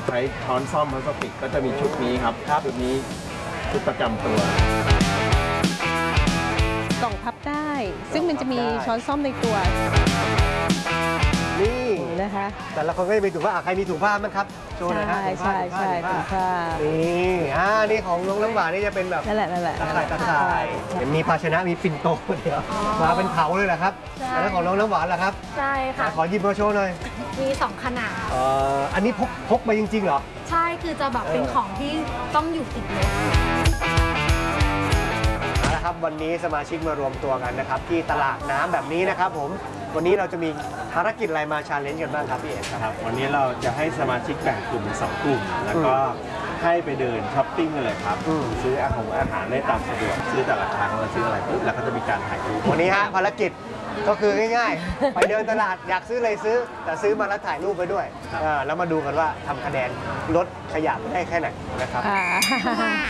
ใช้ช้อนซ่อมพลาสติกก็จะมีชุดนี้ครับชุดนี้ชุดประจำตัวกล่องพับได้ ซึ่งมันจะมีช้อนซ่อมในตัวนี่นะคะแต่ละคนก็จะมีถุงผ้าใครมีถุงผ้ามั้งครับโชว์หน่อยฮะใช่ถุงผ้านี่นี่ของน้องน้ำหวานนี่จะเป็นแบบนั่นแหละตะข่ายเห็นมีภาชนะมีปิ่นโตเดียวมาเป็นเผาเลยเหรอครับแล้วของน้องน้ำหวานล่ะครับใช่ค่ะขอหยิบมาโชว์หน่อยมี2ขนาดอันนี้พกมาจริงๆเหรอใช่คือจะแบบเป็นของที่ต้องอยู่ติดรถเอาละครับวันนี้สมาชิกมารวมตัวกันนะครับที่ตลาดน้ำแบบนี้นะครับผมวันนี้เราจะมีภารกิจอะไรมาชาเลนจ์กันบ้างครับพี่เอกครับวันนี้เราจะให้สมาชิกแบ่งกลุ่มเป็น2กลุ่มแล้วก็ให้ไปเดินช้อปปิ้งกันเลยครับซื้ออาหารได้ตามสะดวกซื้อแต่ละครั้งเราซื้ออะไรปุ๊บแล้วก็จะมีการถ่ายรูปวันนี้ฮะภารกิจก็คือง่ายๆ ไปเดินตลาดอยากซื้ออะไรซื้อแต่ซื้อมาแล้วถ่ายรูปไปด้วยแล้วมาดูกันว่าทำคะแนนลดขยะได้แค่ไหนนะครับ